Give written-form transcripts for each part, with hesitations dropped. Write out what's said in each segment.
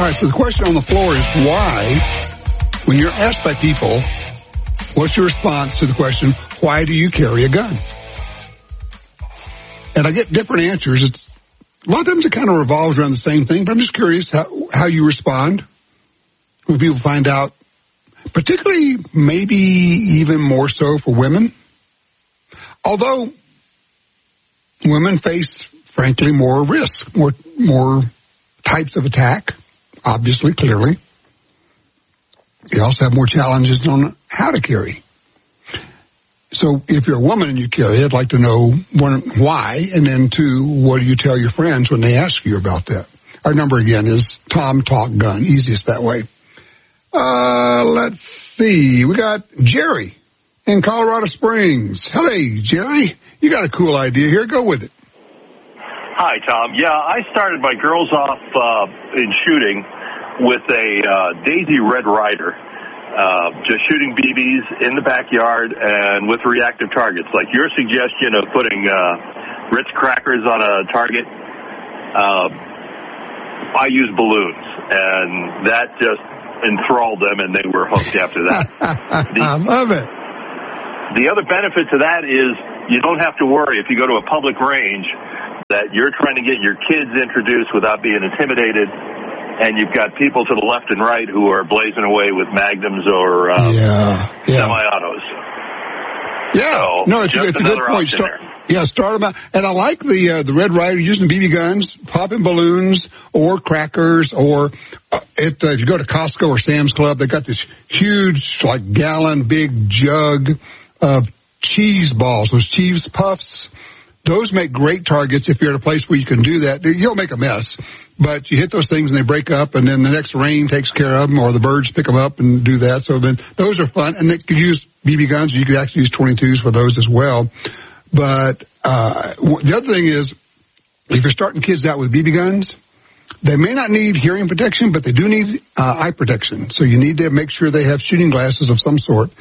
right, so the question on the floor is why, when you're asked by people, what's your response to the question, why do you carry a gun? And I get different answers. A lot of times it kind of revolves around the same thing, but I'm just curious how you respond when people find out, particularly maybe even more so for women. Although women face, frankly, more risk, more types of attack, obviously, clearly. They also have more challenges on how to carry. So if you're a woman and you carry, I'd like to know, one, why, and then two, what do you tell your friends when they ask you about that? Our number again is Tom Talk Gun, easiest that way. Let's see. We got Jerry in Colorado Springs. Hey, Jerry, you got a cool idea here. Go with it. Hi, Tom. Yeah, I started my girls off in shooting with a Daisy Red Ryder. Just shooting BBs in the backyard and with reactive targets. Like your suggestion of putting Ritz crackers on a target, I use balloons, and that just enthralled them, and they were hooked after that. I love it. The other benefit to that is you don't have to worry if you go to a public range that you're trying to get your kids introduced without being intimidated. And you've got people to the left and right who are blazing away with magnums or semi-autos. Yeah, so no, it's a good point. Start them out. And I like the Red Ryder using BB guns, popping balloons or crackers, or if you go to Costco or Sam's Club, they got this huge, like gallon big jug of cheese balls, those cheese puffs. Those make great targets if you're at a place where you can do that. You'll make a mess. But you hit those things and they break up, and then the next rain takes care of them, or the birds pick them up and do that. So then those are fun, and they could use BB guns. You could actually use 22s for those as well. But the other thing is, if you're starting kids out with BB guns, they may not need hearing protection, but they do need eye protection. So you need to make sure they have shooting glasses of some sort.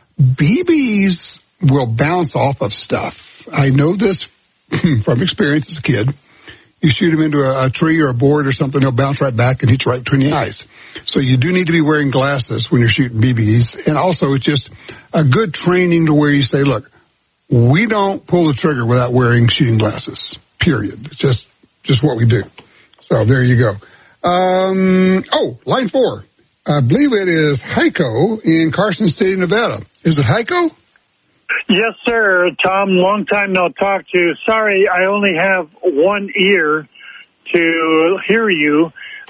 BBs will bounce off of stuff. I know this from experience as a kid. You shoot them into a tree or a board or something, they'll bounce right back and hit you right between the eyes. So you do need to be wearing glasses when you're shooting BBs. And also it's just a good training to where you say, look, we don't pull the trigger without wearing shooting glasses, period. It's just what we do. So there you go. Line 4. I believe it is Heiko in Carson City, Nevada. Is it Heiko? Yes, sir. Tom, long time no talk to you. Sorry, I only have one ear to hear you.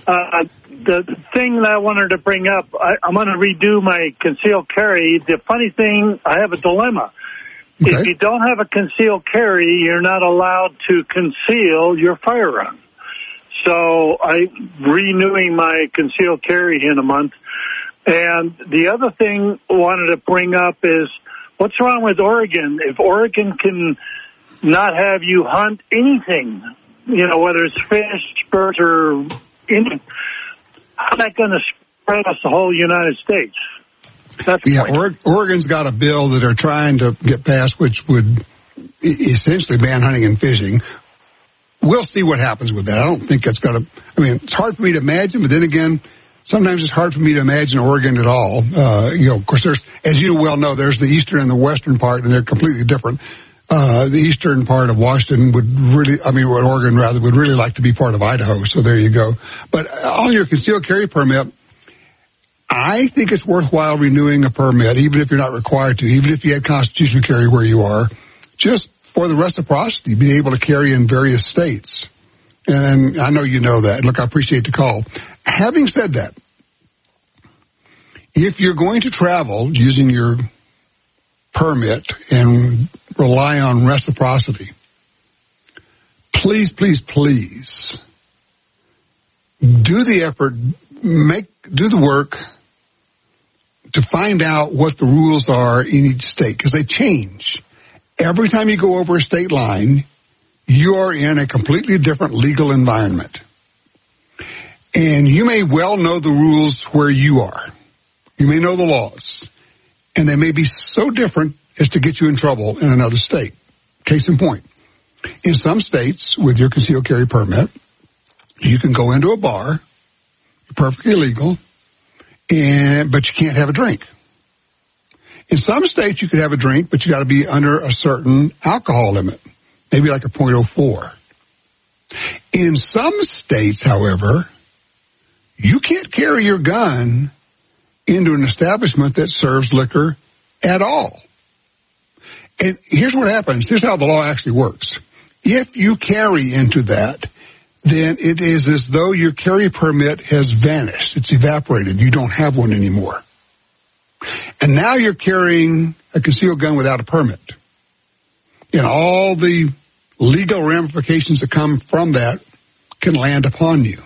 The thing that I wanted to bring up, I'm going to redo my concealed carry. The funny thing, I have a dilemma. Okay. If you don't have a concealed carry, you're not allowed to conceal your firearm. So I'm renewing my concealed carry in a month. And the other thing I wanted to bring up is, what's wrong with Oregon? If Oregon can not have you hunt anything, whether it's fish, birds, or anything, how's that going to spread across the whole United States? Oregon's got a bill that they're trying to get passed, which would essentially ban hunting and fishing. We'll see what happens with that. I don't think it's going to, it's hard for me to imagine, but then again, sometimes it's hard for me to imagine Oregon at all. Of course, as you well know, there's the eastern and the western part, and they're completely different. The eastern part of Washington Oregon rather, would really like to be part of Idaho. So there you go. But on your concealed carry permit, I think it's worthwhile renewing a permit, even if you're not required to, even if you had constitutional carry where you are, just for the reciprocity, be able to carry in various states. And I know you know that. Look, I appreciate the call. Having said that, if you're going to travel using your permit and rely on reciprocity, please, please, please do the effort, do the work to find out what the rules are in each state, because they change. Every time you go over a state line, you are in a completely different legal environment. And you may well know the rules where you are. You may know the laws. And they may be so different as to get you in trouble in another state. Case in point. In some states, with your concealed carry permit, you can go into a bar, perfectly legal, but you can't have a drink. In some states, you could have a drink, but you got to be under a certain alcohol limit, maybe like a 0.04. In some states, however, you can't carry your gun into an establishment that serves liquor at all. And here's what happens. Here's how the law actually works. If you carry into that, then it is as though your carry permit has vanished. It's evaporated. You don't have one anymore. And now you're carrying a concealed gun without a permit. And all the legal ramifications that come from that can land upon you.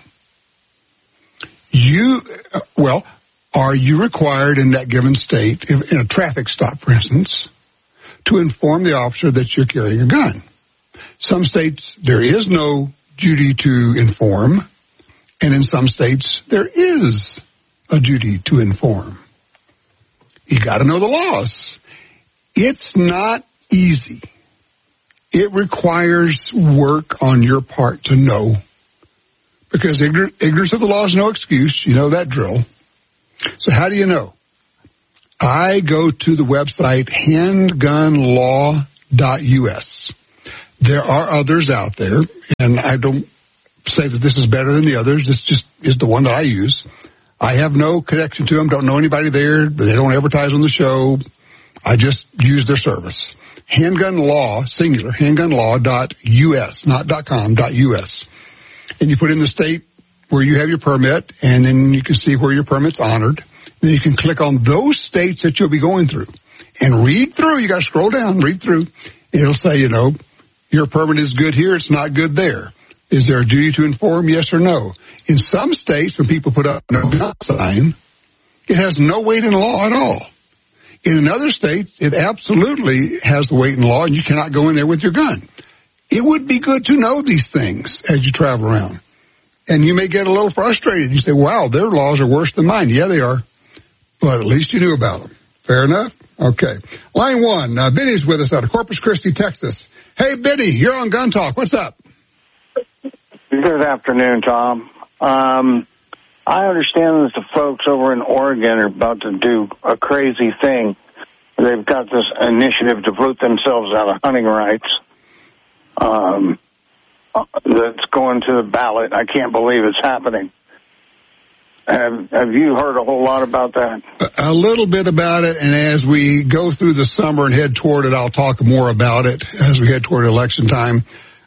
Are you required in that given state, in a traffic stop, for instance, to inform the officer that you're carrying a gun? Some states, there is no duty to inform, and in some states, there is a duty to inform. You got to know the laws. It's not easy. It requires work on your part to know, because ignorance of the law is no excuse. You know that drill. So how do you know? I go to the website handgunlaw.us. There are others out there, and I don't say that this is better than the others. This just is the one that I use. I have no connection to them, don't know anybody there, but they don't advertise on the show. I just use their service. Handgun Law, singular, handgunlaw.us, not .com, .us. And you put in the state where you have your permit, and then you can see where your permit's honored. Then you can click on those states that you'll be going through and read through. You got to scroll down, read through. It'll say, your permit is good here, it's not good there. Is there a duty to inform, yes or no? In some states, when people put up no gun sign, it has no weight in law at all. In another state, it absolutely has the weight in law, and you cannot go in there with your gun. It would be good to know these things as you travel around. And you may get a little frustrated. You say, wow, their laws are worse than mine. Yeah, they are. But at least you knew about them. Fair enough? Okay. Line 1, Benny's with us out of Corpus Christi, Texas. Hey, Benny, you're on Gun Talk. What's up? Good afternoon, Tom. I understand that the folks over in Oregon are about to do a crazy thing. They've got this initiative to vote themselves out of hunting rights. That's going to the ballot. I can't believe it's happening. Have you heard a whole lot about that? A little bit about it, and as we go through the summer and head toward it, I'll talk more about it as we head toward election time.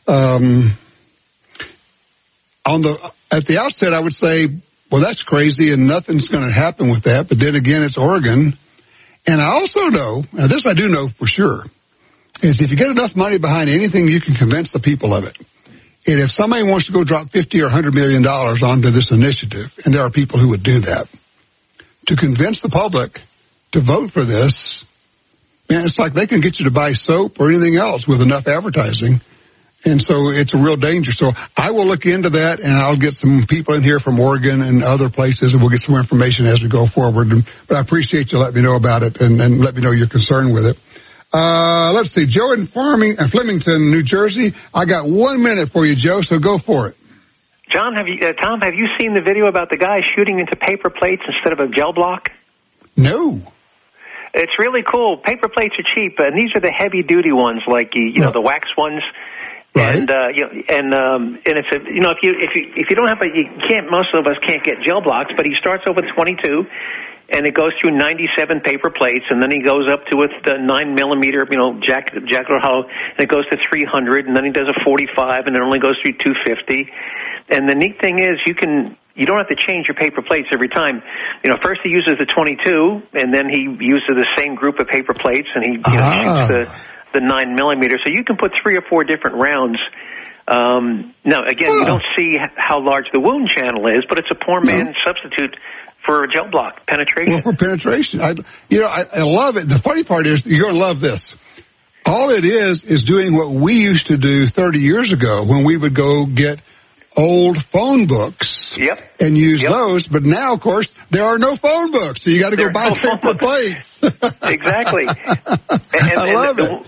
At the outset, I would say, well, that's crazy, and nothing's going to happen with that. But then again, it's Oregon. And I also know, now this I do know for sure, is if you get enough money behind anything, you can convince the people of it. And if somebody wants to go drop $50 or $100 million onto this initiative, and there are people who would do that, to convince the public to vote for this, man, it's like they can get you to buy soap or anything else with enough advertising. And so it's a real danger. So I will look into that, and I'll get some people in here from Oregon and other places, and we'll get some more information as we go forward. But I appreciate you letting me know about it and let me know your concern with it. Let's see. Joe in Flemington, New Jersey. I got 1 minute for you, Joe, so go for it. John, Tom, have you seen the video about the guy shooting into paper plates instead of a gel block? No. It's really cool. Paper plates are cheap, and these are the heavy-duty ones, like the wax ones. Right. And it's if you don't have most of us can't get gel blocks, but he starts over with 22. And it goes through 97 paper plates, and then he goes up to the 9mm, jacket hull, and it goes to 300, and then he does a 45, and it only goes through 250. And the neat thing is, you don't have to change your paper plates every time. First he uses the 22, and then he uses the same group of paper plates, and he shoots the 9mm. So you can put 3 or 4 different rounds. Now, again, you don't see how large the wound channel is, but it's a poor man's substitute for gel block penetration. Well, for penetration. I love it. The funny part is, you're going to love this. All it is doing what we used to do 30 years ago when we would go get old phone books and use those. But now, of course, there are no phone books, so you got to go buy paper plates. Exactly. I love it.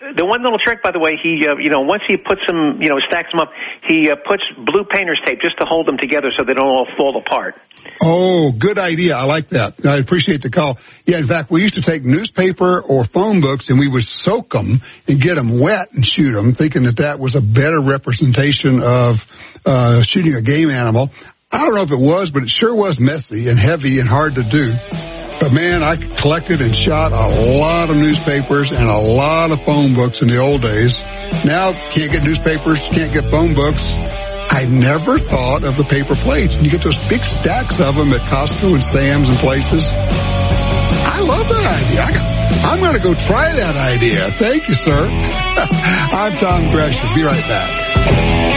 The one little trick, by the way, he, once he puts them, stacks them up, he puts blue painter's tape just to hold them together so they don't all fall apart. Oh, good idea. I like that. I appreciate the call. Yeah, in fact, we used to take newspaper or phone books and we would soak them and get them wet and shoot them, thinking that was a better representation of shooting a game animal. I don't know if it was, but it sure was messy and heavy and hard to do. But man, I collected and shot a lot of newspapers and a lot of phone books in the old days. Now, can't get newspapers, can't get phone books. I never thought of the paper plates. You get those big stacks of them at Costco and Sam's and places. I love that idea. I'm going to go try that idea. Thank you, sir. I'm Tom Gresham. Be right back.